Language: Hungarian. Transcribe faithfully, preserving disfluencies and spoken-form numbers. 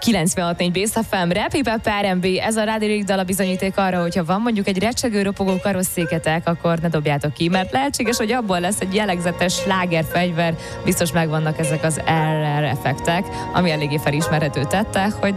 kilencvenhat négy Bész ef em, Rap, Hip-Hop, er end bé, ez a rádió dal a bizonyíték arra, hogyha van mondjuk egy recsegő, ropogó karosszéketek, akkor ne dobjátok ki, mert lehetséges, hogy abból lesz egy jellegzetes slágerfegyver, biztos megvannak ezek az er er effektek, ami eléggé felismerhető tette, hogy